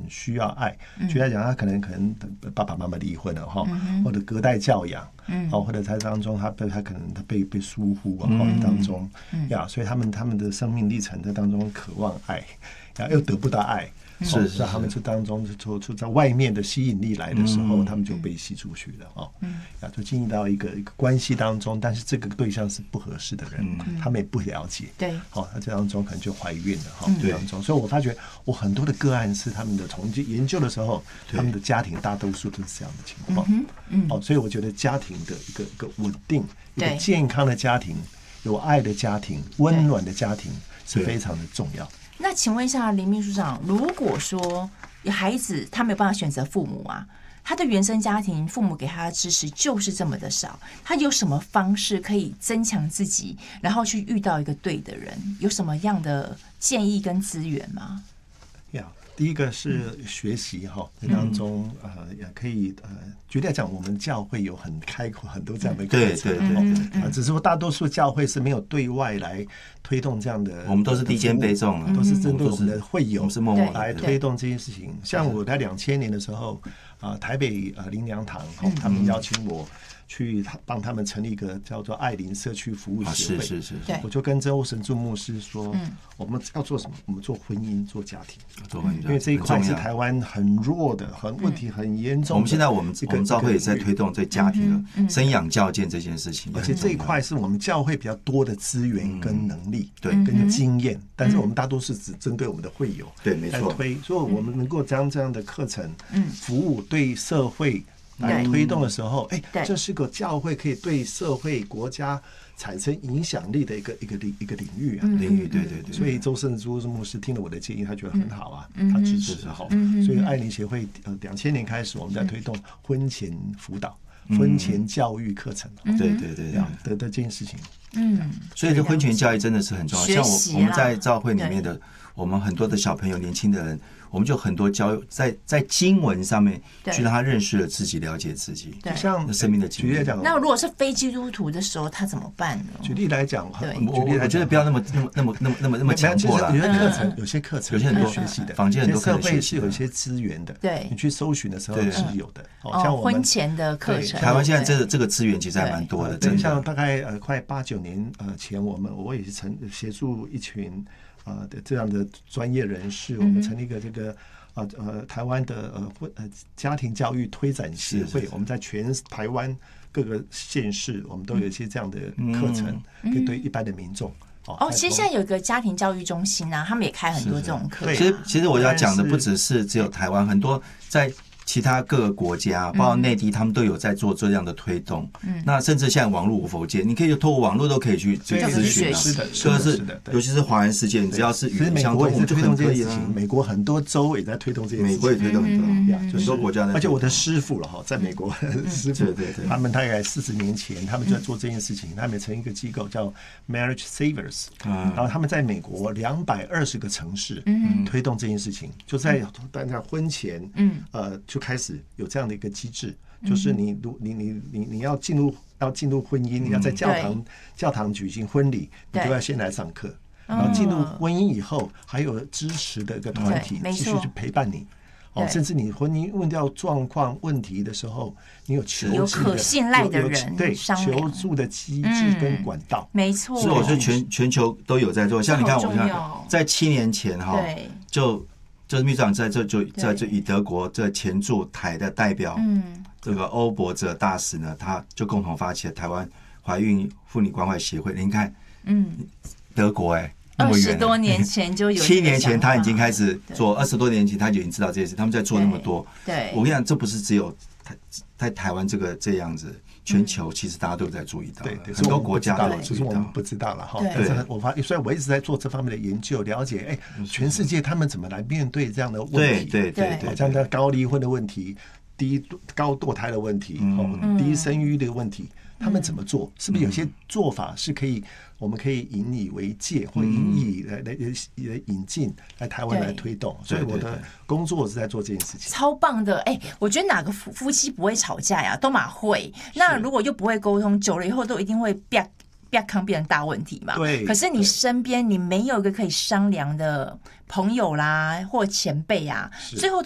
需要爱。举例来讲，他可能爸爸妈妈离婚了哈，或者隔代教养，或者在当中他可能被疏忽当中呀，所以他们的生命历程在当中渴望爱，又得不到爱。是在他们这当中就在外面的吸引力来的时候，他们就被吸出去了就进入到一个关系当中，但是这个对象是不合适的人，他们也不了解，对，那这当中可能就怀孕了这当中，所以我发觉我很多的个案是他们的从研究的时候，他们的家庭大多数都是这样的情况，所以我觉得家庭的一个稳定、一个健康的家庭、有爱的家庭、温暖的家庭是非常的重要。 那请问一下林秘书长，如果说孩子他没有办法选择父母啊，他的原生家庭父母给他的支持就是这么的少，他有什么方式可以增强自己，然后去遇到一个对的人？有什么样的建议跟资源吗？ 第一个是学习当中也可以举例来讲，我们教会有很开阔很多这样的课程，只是说大多数教会是没有对外来推动这样的， 我们都是低肩背重都是针对我们的会友来推动这件事情。像我在2000年的时候台北灵粮堂他们邀请我去帮他们成立一个叫做爱邻社区服务协会，是，我就跟周神柱牧师说，我们要做什么？我们做婚姻，做家庭，因为这一块是台湾很弱的，问题很严重的。 我们现在我们教会也在推动这家庭的生养教健这件事情， 而且这一块是我们教会比较多的资源跟能力，跟经验，但是我们大多是只针对我们的会友， 对，没错， 所以我们能够将这样的课程服务对社会来推动的时候，这是个教会可以对社会国家产生影响力的一个领域啊， 对， 所以周圣珠牧师听了我的建议，他觉得很好啊，他支持所以爱邻协会2000年开始，我们在推动婚前辅导、婚前教育课程， 对的这件事情， 所以这婚前教育真的是很重要。像我们在教会里面的，我们很多的小朋友、年轻的人。我们就很多教在经文上面去让他认识了自己，了解自己， 像生命的经验。 那如果是非基督徒的时候，他怎么办呢？ 举例来讲， 我觉得不要那么强迫了。 有些课程， 有些很多学习的， 坊间很多社会是有一些资源的，你去搜寻的时候是有的。 像我们婚前的课程， 台湾现在这个资源其实还蛮多的。真的， 像大概快8-9年前，我也是协助一群的这样的专业人士，我们成立一个这个台湾的家庭教育推展协会，我们在全台湾各个县市，我们都有一些这样的课程，可以对一般的民众。 其实现在有一个家庭教育中心啊，他们也开很多这种课。 其实我要讲的不只有台湾，很多在其他各个国家，包括内地，他们都有在做这样的推动。那甚至现在网络无否界，你可以透过网络都可以去咨询。是的，尤其是华人世界，你只要是语言相通，我们就很可以了。 美国很多州也在推动这件事情， 美国也推动很多，很多国家的。 而且我的师傅了在美国师傅，他们大概40年前，他们就在做这件事情，他们成立一个机构叫 Marriage Savers，然后他们在美国220个城市推动这件事情，就在婚前就开始有这样的一个机制，就是你要进入婚姻，你要在教堂举行婚礼，你就要先来上课，然后进入婚姻以后，还有支持的一个团体继续去陪伴你。甚至你婚姻问到状况问题的时候，你有可信赖的人， 对求助的机制跟管道， 没错。 所以我觉得全球都有在做。像你看，我看在7年前就是秘书长在这以德国这前驻台的代表，这个欧博哲大使呢，他就共同发起了台湾怀孕妇女关怀协会。您看，德国 20多年前就有 ，7年前他已经开始做，20多年前他就已经知道这件事，他们在做那么多。 对， 我跟你讲，这不是只有在台湾这样子。全球其实大家都有在注意到，很多国家都有注意到， 只是我们不知道了哈。但是我发现，所以我一直在做这方面的研究，了解全世界他们怎么来面对这样的问题， 对， 像这高离婚的问题、高堕胎的问题、低生育的问题，他们怎么做？是不是有些做法是我们可以引以为戒，或引以来引进来台湾来推动？所以我的工作是在做这件事情， 超棒的。我觉得哪个夫妻不会吵架呀？都蛮会。那如果又不会沟通，久了以后都一定会变成大问题嘛。 对。 可是你身边你没有一个可以商量的朋友啦，或前辈啊，最后都